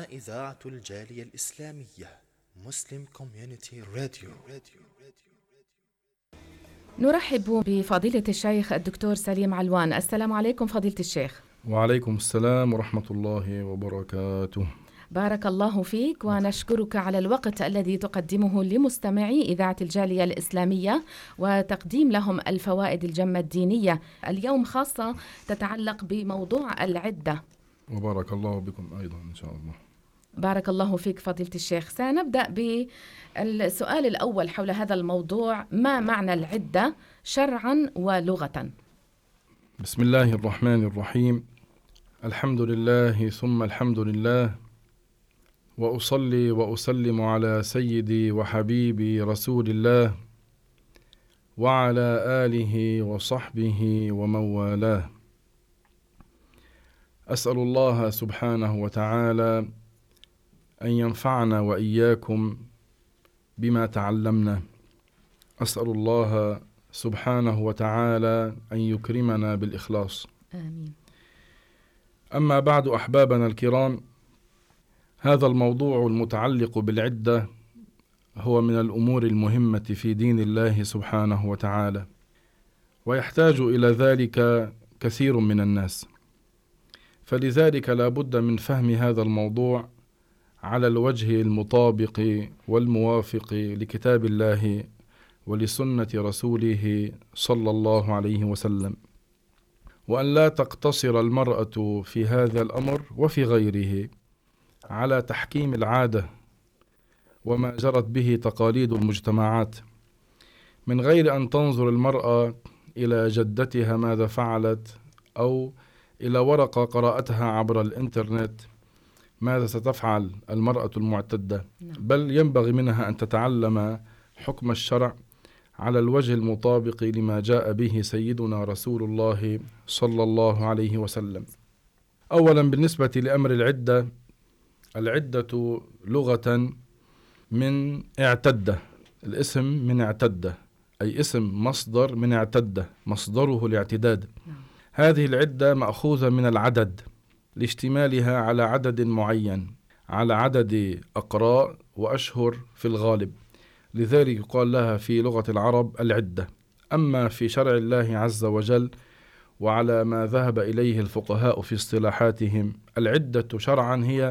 إذاعة الجالية الإسلامية مسلم كوميونيتي راديو. نرحب بفضيلة الشيخ الدكتور سليم علوان. السلام عليكم فضيلة الشيخ. وعليكم السلام ورحمة الله وبركاته. بارك الله فيك، ونشكرك على الوقت الذي تقدمه لمستمعي إذاعة الجالية الإسلامية وتقديم لهم الفوائد الجمة الدينية. اليوم خاصة تتعلق بموضوع العدة. وبارك الله بكم أيضا إن شاء الله. بارك الله فيك فضيلة الشيخ. سنبدأ بالسؤال الأول حول هذا الموضوع: ما معنى العدة شرعا ولغة؟ بسم الله الرحمن الرحيم. الحمد لله ثم الحمد لله، وأصلي وأسلم على سيدي وحبيبي رسول الله وعلى آله وصحبه ومن والاه. أسأل الله سبحانه وتعالى أن ينفعنا وإياكم بما تعلمنا. أسأل الله سبحانه وتعالى أن يكرمنا بالإخلاص. آمين. أما بعد أحبابنا الكرام، هذا الموضوع المتعلق بالعدة هو من الأمور المهمة في دين الله سبحانه وتعالى، ويحتاج إلى ذلك كثير من الناس، فلذلك لا بد من فهم هذا الموضوع على الوجه المطابق والموافق لكتاب الله ولسنة رسوله صلى الله عليه وسلم، وأن لا تقتصر المرأة في هذا الأمر وفي غيره على تحكيم العادة وما جرت به تقاليد المجتمعات، من غير أن تنظر المرأة إلى جدتها ماذا فعلت، أو إلى ورقة قرأتها عبر الإنترنت ماذا ستفعل المرأة المعتدة، بل ينبغي منها أن تتعلم حكم الشرع على الوجه المطابق لما جاء به سيدنا رسول الله صلى الله عليه وسلم. أولا بالنسبة لأمر العدة، العدة لغة من اعتدة، الاسم من اعتدة، أي اسم مصدر من اعتدة، مصدره الاعتداد. هذه العدة مأخوذة من العدد لاشتمالها على عدد معين، على عدد أقراء وأشهر في الغالب، لذلك يقال لها في لغة العرب العدة. أما في شرع الله عز وجل وعلى ما ذهب إليه الفقهاء في اصطلاحاتهم، العدة شرعا هي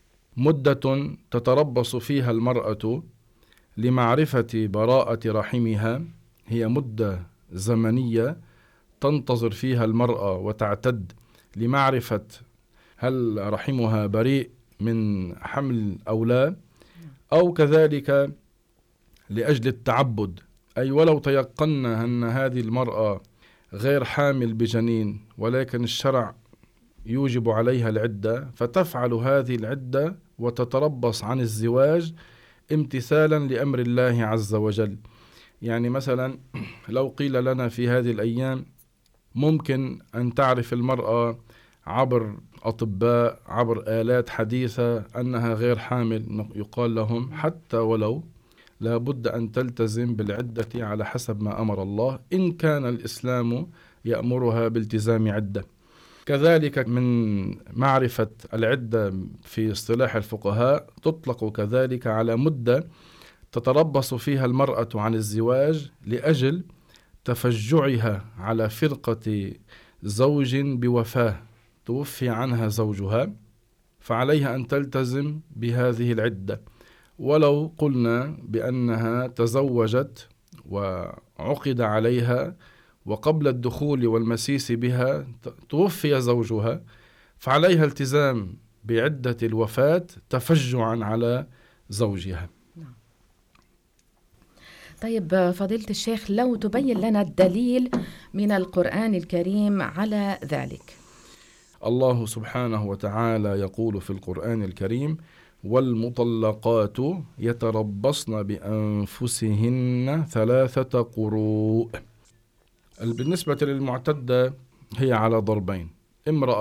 مدة تتربص فيها المرأة لمعرفة براءة رحمها، هي مدة زمنية تنتظر فيها المرأة وتعتد لمعرفة هل رحمها بريء من حمل أو لا، أو كذلك لأجل التعبد، أي ولو تيقنا أن هذه المرأة غير حامل بجنين ولكن الشرع يوجب عليها العدة، فتفعل هذه العدة وتتربص عن الزواج امتثالا لأمر الله عز وجل. يعني مثلا لو قيل لنا في هذه الأيام ممكن أن تعرف المرأة عبر أطباء، عبر آلات حديثة أنها غير حامل، يقال لهم حتى ولو لا بد أن تلتزم بالعدة على حسب ما أمر الله، إن كان الإسلام يأمرها بالتزام عدة. كذلك من معرفة العدة في اصطلاح الفقهاء تطلق كذلك على مدة تتربص فيها المرأة عن الزواج لأجل تفجعها على فرقة زوج بوفاة، توفي عنها زوجها، فعليها أن تلتزم بهذه العدة. ولو قلنا بأنها تزوجت وعقد عليها وقبل الدخول والمسيس بها توفي زوجها، فعليها التزام بعدة الوفاة تفجعا على زوجها. طيب فضيلة الشيخ، لو تبين لنا الدليل من القرآن الكريم على ذلك. الله سبحانه وتعالى يقول في القرآن الكريم: والمطلقات يتربصن بأنفسهن 3 قروء. بالنسبة للمعتدة هي على ضربين: امرأة